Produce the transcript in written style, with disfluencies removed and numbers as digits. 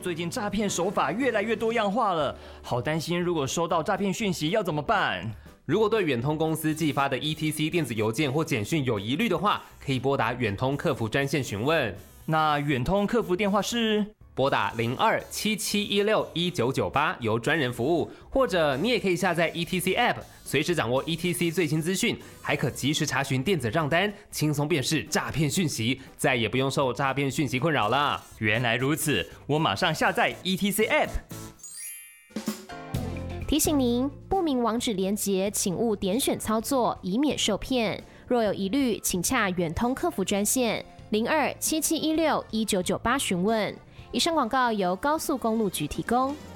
最近诈骗手法越来越多样化了，好担心如果收到诈骗讯息要怎么办？ 如果对远通公司寄发的 ETC 电子邮件或简讯有疑虑的话，可以拨打远通客服专线询问。 那远通客服电话是拨打02-7716-1998由专人服务，或者你也可以下载 ETC App， 随时掌握 ETC 最新资讯，还可及时查询电子账单，轻松辨识诈骗讯息，再也不用受诈骗讯息困扰了。 原来如此，我马上下载 ETC App。 提醒您，不明网址连结请勿点选操作，以免受骗。若有疑虑，请洽远通客服专线02-7716-1998询问。以上广告由高速公路局提供。